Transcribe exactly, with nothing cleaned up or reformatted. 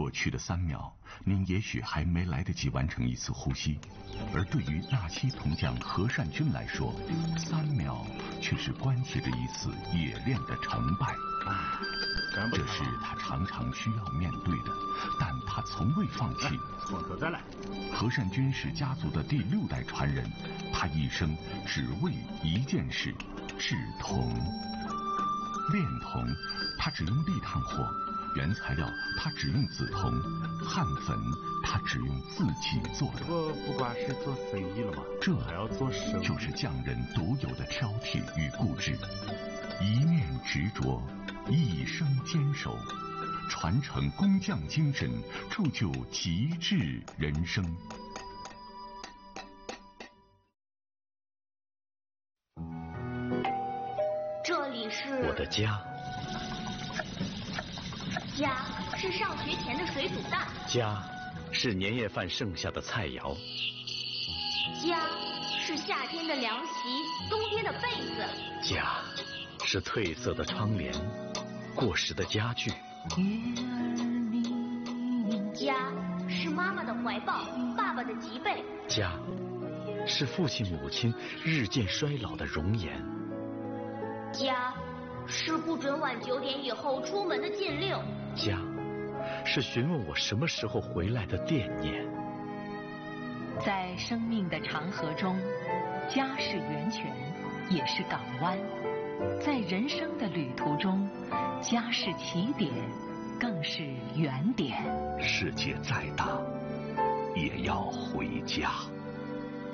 过去的三秒，您也许还没来得及完成一次呼吸，而对于纳西铜匠何善君来说，三秒却是关系着一次冶炼的成败。这是他常常需要面对的，但他从未放弃。 从头再来。 何善君是家族的第六代传人，他一生只为一件事：制铜。炼铜，他只用立炭火。原材料他只用紫铜，焊粉他只用自己做的。 我不管是做生意了吗？ 这还要做生意， 就是匠人独有的挑剔与固执，一念执着，一生坚守，传承工匠精神，铸就极致人生。 这里是我的家。 家是上学前的水煮蛋， 家是年夜饭剩下的菜肴， 家是夏天的凉席，冬天的被子， 家是褪色的窗帘，过时的家具， 家是妈妈的怀抱，爸爸的脊背， 家是父亲母亲日渐衰老的容颜， 家是不准晚九点以后出门的禁令， 家是询问我什么时候回来的惦念。 在生命的长河中，家是源泉，也是港湾；在人生的旅途中，家是起点，更是原点。 世界再大，也要回家。